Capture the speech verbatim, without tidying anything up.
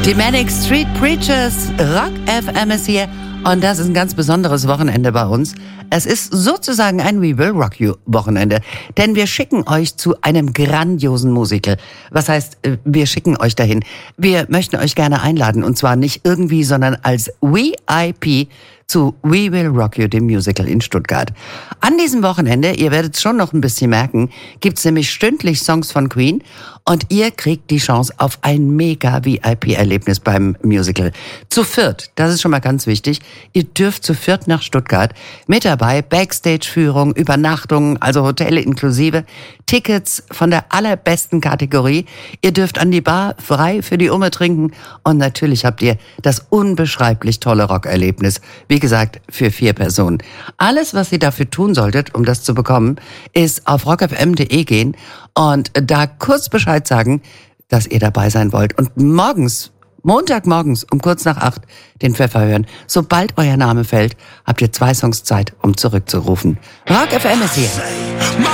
Die Manic Street Preachers, Rock F M ist hier und das ist ein ganz besonderes Wochenende bei uns. Es ist sozusagen ein We Will Rock You Wochenende, denn wir schicken euch zu einem grandiosen Musical. Was heißt, wir schicken euch dahin? Wir möchten euch gerne einladen und zwar nicht irgendwie, sondern als V I P zu We Will Rock You, dem Musical in Stuttgart. An diesem Wochenende, ihr werdet es schon noch ein bisschen merken, gibt's nämlich stündlich Songs von Queen und ihr kriegt die Chance auf ein mega V I P-Erlebnis beim Musical. Zu viert, das ist schon mal ganz wichtig. Ihr dürft zu viert nach Stuttgart. Mit dabei Backstage-Führung, Übernachtungen, also Hotel inklusive, Tickets von der allerbesten Kategorie. Ihr dürft an die Bar frei für die Umme trinken und natürlich habt ihr das unbeschreiblich tolle Rockerlebnis. Wie gesagt, für vier Personen. Alles, was ihr dafür tun solltet, um das zu bekommen, ist auf rock f m punkt d e gehen und da kurz Bescheid sagen, dass ihr dabei sein wollt. Und morgens, Montagmorgens um kurz nach acht den Pfeffer hören. Sobald euer Name fällt, habt ihr zwei Songs Zeit, um zurückzurufen. Rock F M ist hier.